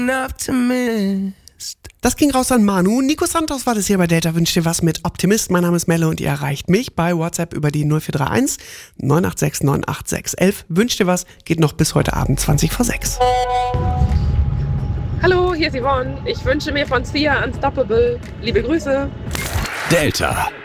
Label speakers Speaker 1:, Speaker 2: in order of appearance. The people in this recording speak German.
Speaker 1: Das ging raus an Manu. Nico Santos war das hier bei Delta. Wünscht dir was mit Optimist. Mein Name ist Melle und ihr erreicht mich bei WhatsApp über die 0431 986 986 11. Wünscht dir was, geht noch bis heute Abend 20 vor 6.
Speaker 2: Hallo, hier ist Yvonne. Ich wünsche mir von Sia Unstoppable. Liebe Grüße.
Speaker 3: Delta.